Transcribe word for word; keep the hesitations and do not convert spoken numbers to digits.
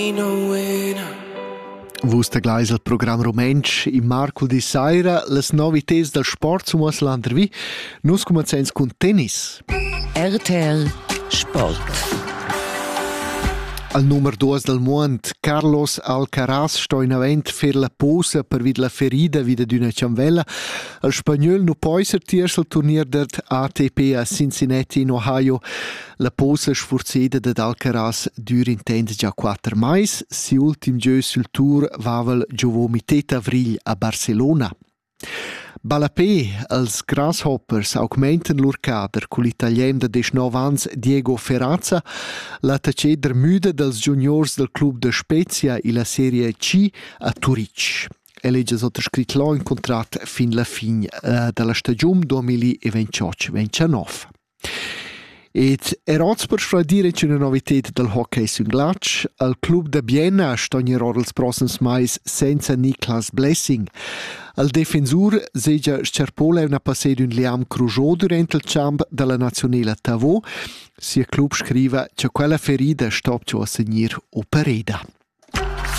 Vus da gleis il program romensch in Marco di Saira, las novités del sport su mos l'andervi. Nus comenzains cun tennis. R T L Sport. Al numero due del mondo, Carlos Alcaraz, sta in avent fer la posa per vid la ferida vida d'una ciambella. Il spagnol nu poi sertiers il turnier dert A T P a Cincinnati in Ohio. La posa sforzeda dad Alcaraz dur intend già quattro mais. Si ultim gio sul tour vavel Giovomitet avril a Barcelona. Balapé, els Grasshoppers augmenten lur cader con l'italien de diciannove ans Diego Ferrazza, la taceder müda dels juniors del club de Spezia e la Serie C a Turic. El è già sottoscritto là un contratto fin la fine uh, della stagione duemilaventotto ventinove. Et eroz per sfradire c'è una novità del hockey su ghiaccio. Al club de Vienna sta ogni els prossimi mais senza Niklas Blessing. Il difensur segia scerpola una passé d'un Liam Crujot durante il champ della nazionale Tavo. Sia club scriva che quella ferida stop a segnir o pereda.